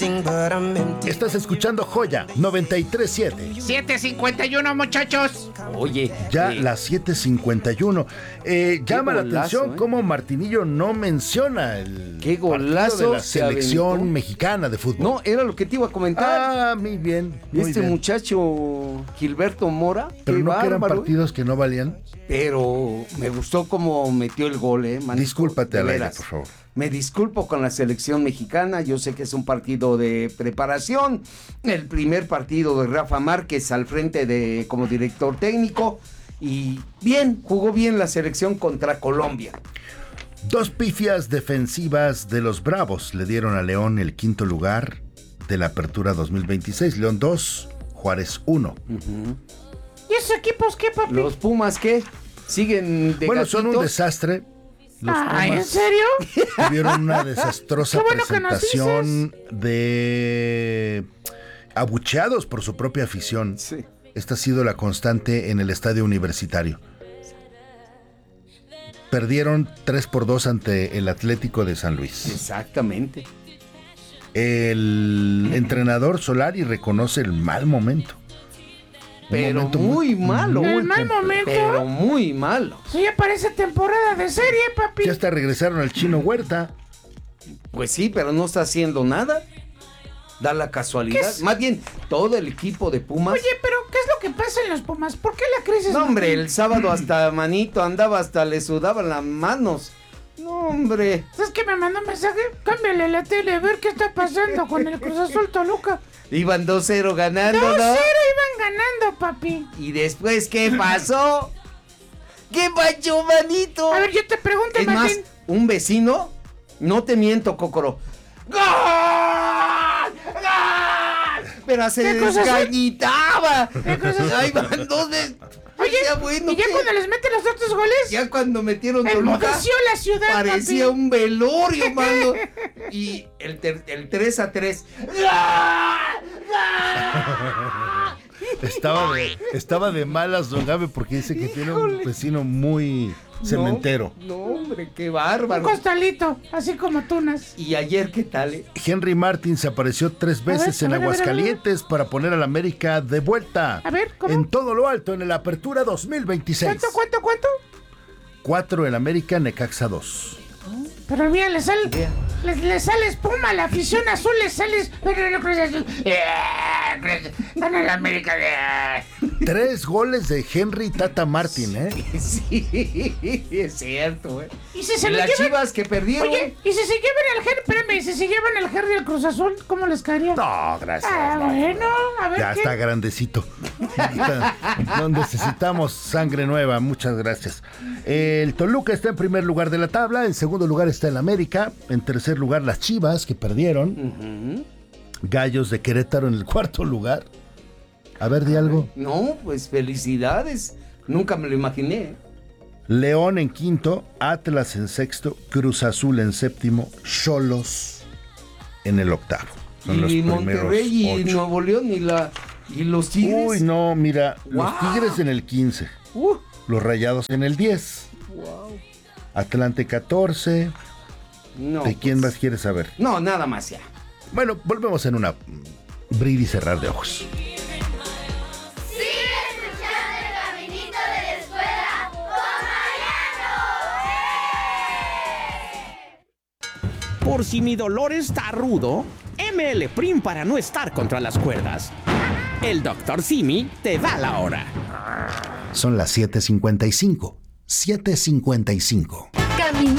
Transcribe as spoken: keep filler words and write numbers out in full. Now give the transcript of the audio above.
Estás escuchando Joya noventa y tres punto siete. siete cincuenta y uno, muchachos. Oye, Ya eh, las siete cincuenta y uno. Eh, llama la golazo, atención ¿eh? cómo Martinillo no menciona el Qué partido golazo de la se selección aventó. mexicana de fútbol. no, era lo que te iba a comentar. Ah, muy bien. Muy este bien. muchacho Gilberto Mora, Pero qué no que eran bárbaro, ¿eh? partidos que no valían. Pero me gustó cómo metió el gol, eh, manito, Discúlpate de al aire, veras. por favor. Me disculpo con la selección mexicana, yo sé que es un partido de preparación, el primer partido de Rafa Márquez al frente de como director técnico, y bien, jugó bien la selección contra Colombia. Dos pifias defensivas de los Bravos le dieron a León el quinto lugar de la Apertura dos mil veintiséis. León dos, Juárez uno. ¿Y esos equipos qué, papi? ¿Los Pumas qué? ¿Siguen de Bueno, son un gatitos? desastre. Los Ay, ¿en Pumas serio? tuvieron una desastrosa Qué bueno que nos presentación de abucheados por su propia afición. Sí. Esta ha sido la constante en el estadio universitario. Perdieron tres por dos ante el Atlético de San Luis. Exactamente. El entrenador Solari reconoce el mal momento. Un Pero momento muy malo. ¿El mal complejo. momento? Pero muy malo. Sí, ya parece temporada de serie, papi. Ya hasta regresaron al Chino Huerta. Pues sí, pero no está haciendo nada. Da la casualidad. ¿Qué es? Más bien, todo el equipo de Pumas. Oye, pero ¿qué es lo que pasa en los Pumas? ¿Por qué la crisis? No, hombre, Martín? el sábado hasta manito andaba, hasta le sudaban las manos. No, hombre. ¿Sabes qué me mandó un mensaje? Cámbiale la tele a ver qué está pasando con el Cruz Azul Toluca. Iban dos cero ganando, dos cero ¿no? iban ganando, papi. Y después, ¿qué pasó? ¿Qué pasó, manito? A ver, yo te pregunto, Es más, Martín. un vecino, no te miento, Cócoro. ¡Gol! ¡Gol! Pero se ¿Qué cosa es? desgañitaba. ¿Qué cosa es? Ahí van dos veces. Oye, Ya, bueno, y ya ¿qué? cuando les meten los otros goles, Ya cuando metieron Toluca, enmudeció la ciudad, parecía papi. un velorio, mano. Y el, ter- el tres a tres. Estaba de, estaba de malas Don Gabe porque dice que tiene un Híjole. vecino muy cementero. No, no, hombre, qué Un bárbaro. costalito, así como tunas. Y ayer, ¿qué tal? eh? Henry Martin se apareció tres veces a en ver, a ver, a ver, a ver. Aguascalientes para poner al América de vuelta. A ver, ¿cómo? En todo lo alto en el Apertura dos mil veintiséis. ¿Cuánto, cuánto, cuánto? Cuatro el América, Necaxa dos. Pero mira, le sale, Vea. le, le sale espuma a la afición azul, le sale... Pero no Cruz Azul. Eh, Gana la América. eh. Tres goles de Henry Tata Martin, ¿eh? Sí, es cierto, ¿eh? Y si se Y lo las llevan... Chivas que perdieron. Oye, y si se llevan el Henry, espérame, y si se llevan el Henry al Cruz Azul, ¿cómo les caería? No, gracias. Ah, no. bueno, a ver Ya qué. está grandecito. Está- no necesitamos sangre nueva, muchas gracias. El Toluca está en primer lugar de la tabla, en segundo lugar está el América, en tercer lugar las Chivas que perdieron, Gallos de Querétaro en el cuarto lugar. A ver, di algo. No, pues felicidades. Nunca me lo imaginé. ¿eh? León en quinto, Atlas en sexto, Cruz Azul en séptimo, Xolos en el octavo. Son los Y primeros Monterrey y ocho. Nuevo León y, la, y los Tigres. Uy, no, mira, Wow. los Tigres en el quince, Uh, los Rayados en el diez, wow. Atlante catorce. No, ¿De quién pues, más quieres saber? No, nada más ya. Bueno, volvemos en una mm, abrir y cerrar de ojos. Sigue escuchando el caminito de la escuela con Mariano. Por si mi dolor está rudo, M L Prim para no estar contra las cuerdas. El doctor Simi te da la hora. Son las siete cincuenta y cinco. siete cincuenta y cinco. Caminito